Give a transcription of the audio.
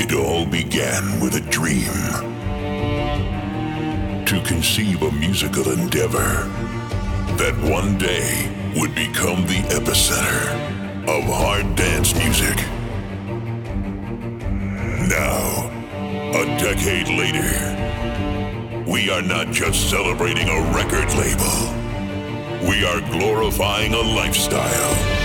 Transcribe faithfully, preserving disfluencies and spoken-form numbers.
It all began with a dream. To conceive a musical endeavor that one day would become the epicenter of hard dance music. Now, a decade later, we are not just celebrating a record label. We are glorifying a lifestyle.